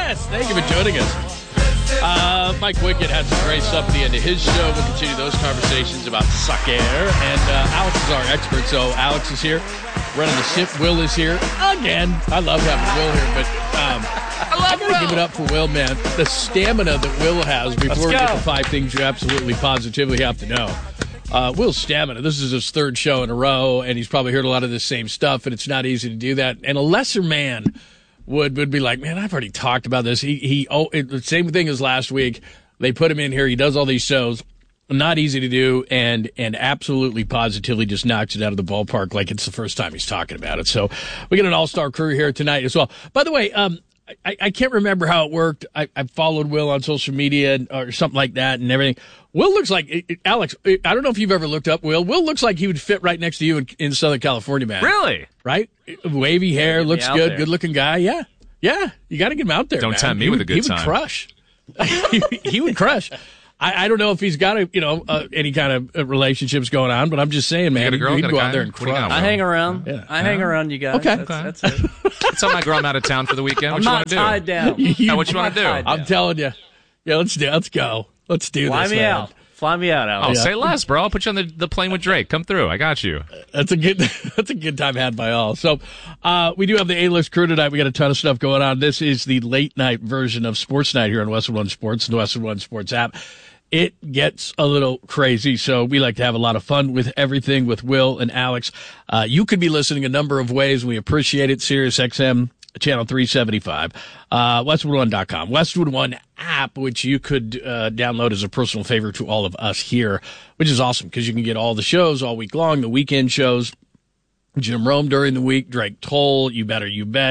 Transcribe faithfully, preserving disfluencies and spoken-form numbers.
Yes, thank you for joining us. Uh, Mike Wickett has some great stuff at the end of his show. We'll continue those conversations about soccer. And uh, Alex is our expert, so Alex is here. Running the ship. Will is here again. I love having Will here, but um, I, love I gotta Will. give it up for Will, man. The stamina that Will has before we get to five things you absolutely positively have to know. Uh, Will's stamina. This is his third show in a row, and he's probably heard a lot of the same stuff, and it's not easy to do that. And a lesser man would would be like, man, I've already talked about this. He he. Oh, it, the same thing as last week. They put him in here. He does all these shows. Not easy to do, and and absolutely positively just knocks it out of the ballpark like it's the first time he's talking about it. So we got an all-star crew here tonight as well. By the way, um, I, I can't remember how it worked. I, I followed Will on social media or something like that and everything. Will looks like, it, it, Alex, I don't know if you've ever looked up Will. Will looks like he would fit right next to you in, in Southern California, man. Really? Right? Wavy hair, yeah, looks good, there. good-looking guy. Yeah. Yeah. You got to get him out there, Don't man. tempt me he with would, a good he time. He would crush. he, he would crush. I, I don't know if he's got a, you know uh, any kind of uh, relationships going on, but I'm just saying, man, you got a girl, he'd got a go guy? out there and What do you crush. got, I hang around. Yeah. I hang around you guys. Okay. That's, Okay. that's it. Tell my girl I'm out of town for the weekend. I'm What you not want to do? tied down. Yeah, what you want to do? tied I'm telling you. Yeah, let's do. Let's go. Let's do Fly this. me man. out. Fly me out, Oh, Alex. say less, bro. I'll put you on the, the plane with Drake. Come through. I got you. That's a good. That's a good time had by all. So, uh, we do have the A-list crew tonight. We got a ton of stuff going on. This is the late night version of Sports Night here on Westwood One Sports, the Westwood One Sports app. It gets a little crazy, so we like to have a lot of fun with everything with Will and Alex. Uh, you could be listening a number of ways. We appreciate it. Sirius X M, channel three seventy-five, uh, Westwood One dot com, Westwood One app, which you could uh, download as a personal favor to all of us here, which is awesome because you can get all the shows all week long, the weekend shows, Jim Rome during the week, Drake Toll, You Better You Bet.